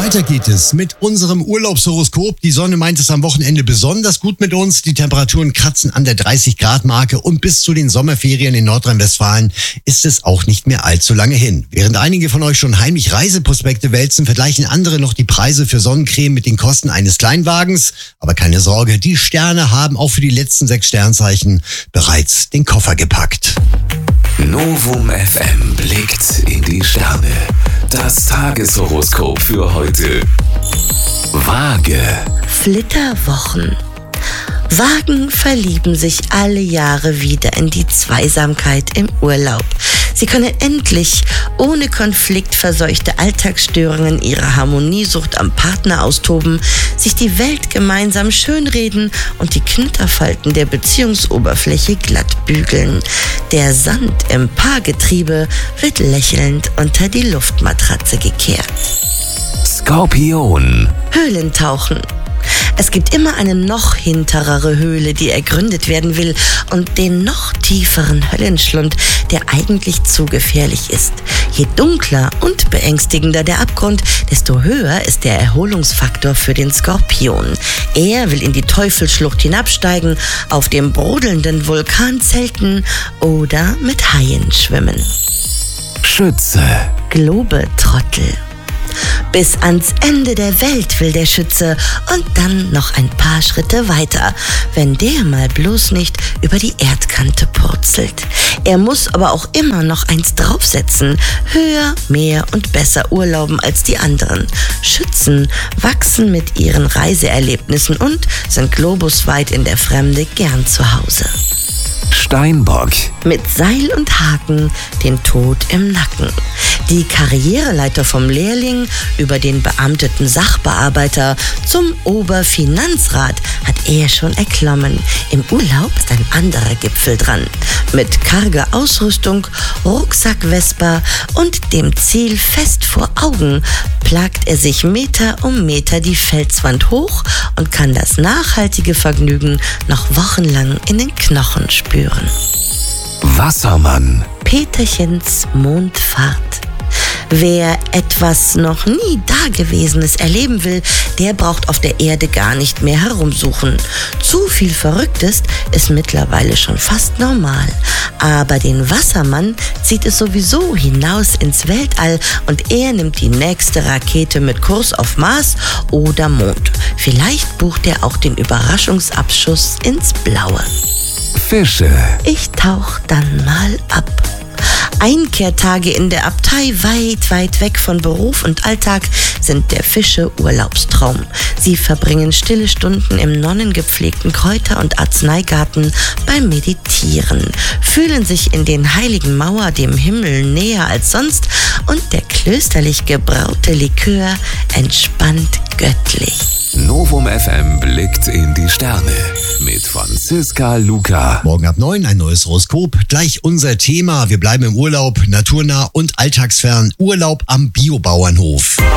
Weiter geht es mit unserem Urlaubshoroskop. Die Sonne meint es am Wochenende besonders gut mit uns. Die Temperaturen kratzen an der 30-Grad-Marke und bis zu den Sommerferien in Nordrhein-Westfalen ist es auch nicht mehr allzu lange hin. Während einige von euch schon heimlich Reiseprospekte wälzen, vergleichen andere noch die Preise für Sonnencreme mit den Kosten eines Kleinwagens. Aber keine Sorge, die Sterne haben auch für die letzten 6 Sternzeichen bereits den Koffer gepackt. Novum FM blickt in die Sterne. Das Tageshoroskop für heute. Waage. Flitterwochen. Wagen verlieben sich alle Jahre wieder in die Zweisamkeit im Urlaub. Sie können endlich ohne konfliktverseuchte Alltagsstörungen ihre Harmoniesucht am Partner austoben, sich die Welt gemeinsam schönreden und die Knitterfalten der Beziehungsoberfläche glatt bügeln. Der Sand im Paargetriebe wird lächelnd unter die Luftmatratze gekehrt. Skorpion. Höhlentauchen. Es gibt immer eine noch hinterere Höhle, die ergründet werden will und den noch tieferen Höllenschlund, der eigentlich zu gefährlich ist. Je dunkler und beängstigender der Abgrund, desto höher ist der Erholungsfaktor für den Skorpion. Er will in die Teufelsschlucht hinabsteigen, auf dem brodelnden Vulkan zelten oder mit Haien schwimmen. Schütze. Globetrottel. Bis ans Ende der Welt will der Schütze und dann noch ein paar Schritte weiter, wenn der mal bloß nicht über die Erdkante purzelt. Er muss aber auch immer noch eins draufsetzen, höher, mehr und besser urlauben als die anderen. Schützen wachsen mit ihren Reiseerlebnissen und sind globusweit in der Fremde gern zu Hause. Steinbock. Mit Seil und Haken den Tod im Nacken. Die Karriereleiter vom Lehrling über den beamteten Sachbearbeiter zum Oberfinanzrat hat er schon erklommen. Im Urlaub ist ein anderer Gipfel dran. Mit karger Ausrüstung, Rucksack Vespa und dem Ziel fest vor Augen plagt er sich Meter um Meter die Felswand hoch und kann das nachhaltige Vergnügen noch wochenlang in den Knochen spüren. Wassermann. Peterchens Mondfahrt. Wer etwas noch nie Dagewesenes erleben will, der braucht auf der Erde gar nicht mehr herumsuchen. Zu viel Verrücktes ist mittlerweile schon fast normal. Aber den Wassermann zieht es sowieso hinaus ins Weltall und er nimmt die nächste Rakete mit Kurs auf Mars oder Mond. Vielleicht bucht er auch den Überraschungsabschuss ins Blaue. Fische. Ich tauch dann mal ab. Einkehrtage in der Abtei weit, weit weg von Beruf und Alltag sind der Fische Urlaubstraum. Sie verbringen stille Stunden im nonnengepflegten Kräuter- und Arzneigarten beim Meditieren, fühlen sich in den heiligen Mauer dem Himmel näher als sonst und der klösterlich gebraute Likör entspannt göttlich. Novum FM blickt in die Sterne mit Franziska Luca. Morgen ab 9 ein neues Horoskop. Gleich unser Thema. Wir bleiben im Urlaub, naturnah und alltagsfern. Urlaub am Biobauernhof.